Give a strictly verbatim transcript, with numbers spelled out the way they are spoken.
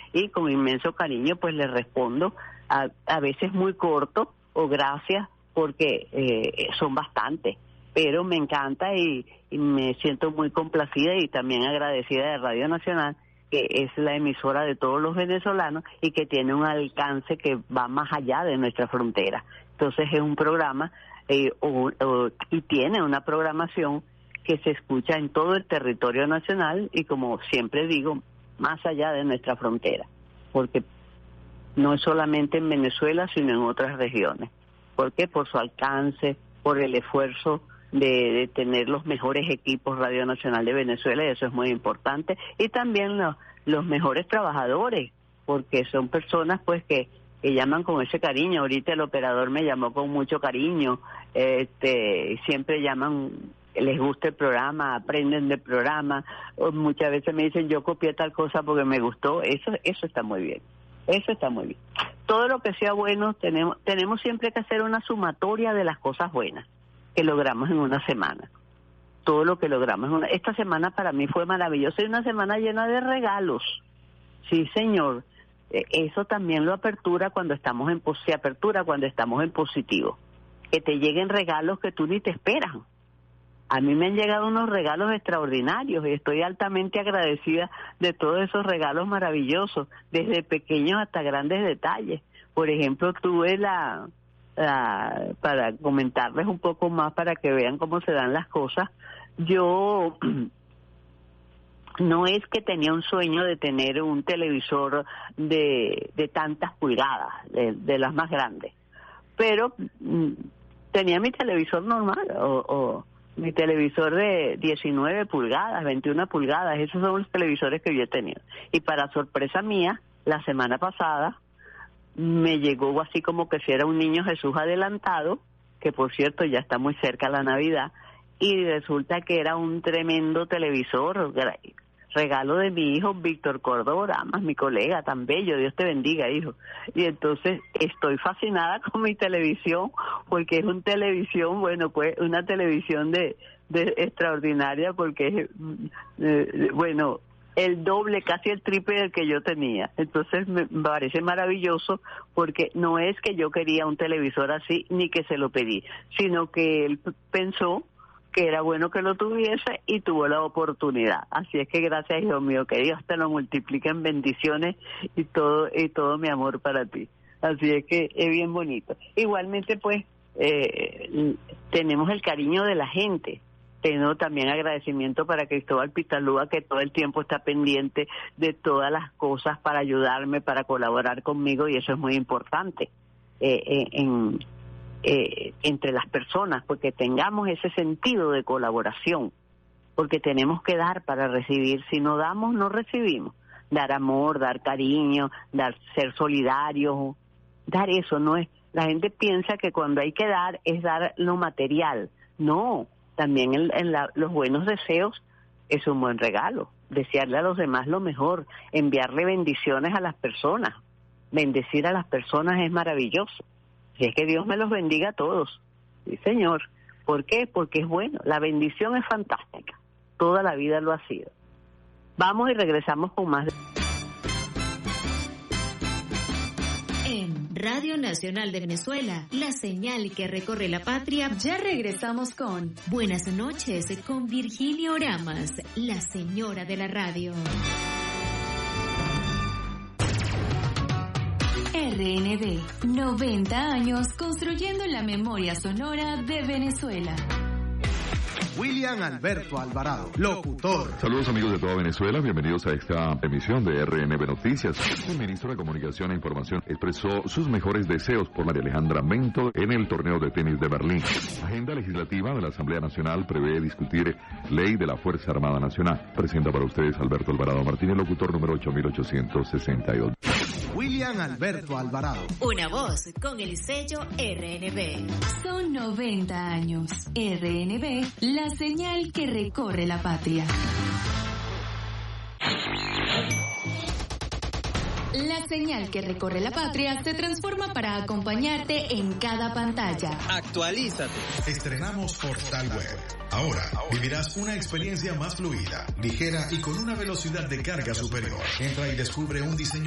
y con inmenso cariño pues les respondo, a, a veces muy corto o gracias, porque eh, son bastantes, pero me encanta y, y me siento muy complacida y también agradecida de Radio Nacional, que es la emisora de todos los venezolanos y que tiene un alcance que va más allá de nuestra frontera. Entonces es un programa eh, o, o, y tiene una programación que se escucha en todo el territorio nacional y, como siempre digo, más allá de nuestra frontera, porque no es solamente en Venezuela, sino en otras regiones. ¿Por qué? Por su alcance, por el esfuerzo de, de tener los mejores equipos Radio Nacional de Venezuela, y eso es muy importante, y también los, los mejores trabajadores, porque son personas pues que, que llaman con ese cariño. Ahorita el operador me llamó con mucho cariño, este siempre llaman, les gusta el programa, aprenden del programa, o muchas veces me dicen yo copié tal cosa porque me gustó. Eso eso está muy bien, eso está muy bien. Todo lo que sea bueno, tenemos tenemos siempre que hacer una sumatoria de las cosas buenas que logramos en una semana. Todo lo que logramos en una... Esta semana para mí fue maravillosa y una semana llena de regalos. Sí, señor. Eso también lo apertura cuando estamos en se apertura cuando estamos en positivo. Que te lleguen regalos que tú ni te esperas. A mí me han llegado unos regalos extraordinarios y estoy altamente agradecida de todos esos regalos maravillosos, desde pequeños hasta grandes detalles. Por ejemplo, tuve la... Uh, para comentarles un poco más, para que vean cómo se dan las cosas. Yo no es que tenía un sueño de tener un televisor de, de tantas pulgadas, de, de las más grandes, pero mm, tenía mi televisor normal, o, o mi televisor de diecinueve pulgadas, veintiuna pulgadas. Esos son los televisores que yo he tenido. Y para sorpresa mía, la semana pasada me llegó así como que si era un niño Jesús adelantado, que por cierto ya está muy cerca la Navidad, y resulta que era un tremendo televisor, regalo de mi hijo Víctor Córdoba, más mi colega tan bello, Dios te bendiga, hijo. Y entonces estoy fascinada con mi televisión, porque es una televisión, bueno, pues una televisión de, de extraordinaria, porque es, eh, bueno, el doble, casi el triple del que yo tenía. Entonces me parece maravilloso, porque no es que yo quería un televisor así, ni que se lo pedí, sino que él pensó que era bueno que lo tuviese y tuvo la oportunidad. Así es que gracias, hijo mío, que Dios te lo multiplique en bendiciones y todo y todo mi amor para ti. Así es que es bien bonito. Igualmente, pues, eh, tenemos el cariño de la gente. Tengo también agradecimiento para Cristóbal Pitalúa, que todo el tiempo está pendiente de todas las cosas para ayudarme, para colaborar conmigo, y eso es muy importante eh, eh, en, eh, entre las personas, porque tengamos ese sentido de colaboración, porque tenemos que dar para recibir. Si no damos, no recibimos. Dar amor, dar cariño, dar ser solidarios, dar eso no es... La gente piensa que cuando hay que dar es dar lo material. No. También en, en la, los buenos deseos es un buen regalo. Desearle a los demás lo mejor, enviarle bendiciones a las personas. Bendecir a las personas es maravilloso. Y es que Dios me los bendiga a todos. Sí, señor. ¿Por qué? Porque es bueno. La bendición es fantástica. Toda la vida lo ha sido. Vamos y regresamos con más. Radio Nacional de Venezuela, la señal que recorre la patria. Ya regresamos con Buenas noches con Virgilio Oramas, la señora de la radio. R N V, noventa años construyendo la memoria sonora de Venezuela. William Alberto Alvarado, locutor. Saludos amigos de toda Venezuela, bienvenidos a esta emisión de R N V Noticias. El ministro de Comunicación e Información expresó sus mejores deseos por María Alejandra Mento en el torneo de tenis de Berlín. La agenda legislativa de la Asamblea Nacional prevé discutir ley de la Fuerza Armada Nacional. Presenta para ustedes Alberto Alvarado Martínez, locutor número ocho mil ochocientos sesenta y dos. William Alberto Alvarado. Una voz con el sello R N V. Son noventa años. R N V, la señal que recorre la patria. La señal que recorre la patria se transforma para acompañarte en cada pantalla. Actualízate. Estrenamos Portal Web. Ahora vivirás una experiencia más fluida, ligera y con una velocidad de carga superior. Entra y descubre un diseño